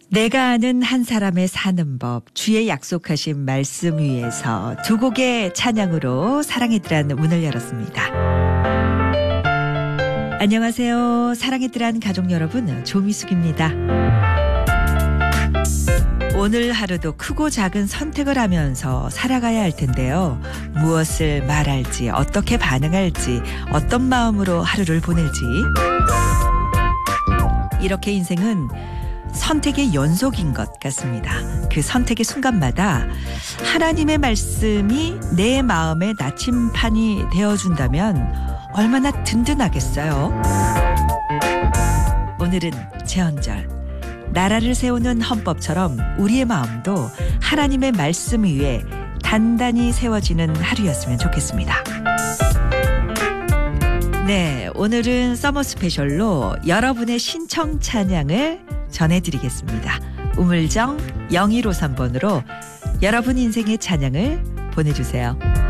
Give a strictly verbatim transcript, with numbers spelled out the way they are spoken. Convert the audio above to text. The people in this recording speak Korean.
내가 아는 한 사람의 사는 법, 주의 약속하신 말씀 위에서 두 곡의 찬양으로 사랑의 드란 문을 열었습니다. 안녕하세요. 사랑의 드란 가족 여러분, 조미숙입니다. 오늘 하루도 크고 작은 선택을 하면서 살아가야 할 텐데요. 무엇을 말할지, 어떻게 반응할지, 어떤 마음으로 하루를 보낼지. 이렇게 인생은 선택의 연속인 것 같습니다. 그 선택의 순간마다 하나님의 말씀이 내 마음의 나침판이 되어준다면 얼마나 든든하겠어요. 오늘은 제헌절. 나라를 세우는 헌법처럼 우리의 마음도 하나님의 말씀 위에 단단히 세워지는 하루였으면 좋겠습니다. 네, 오늘은 서머 스페셜로 여러분의 신청 찬양을 전해드리겠습니다. 우물정 영일오삼 번으로 여러분 인생의 찬양을 보내주세요.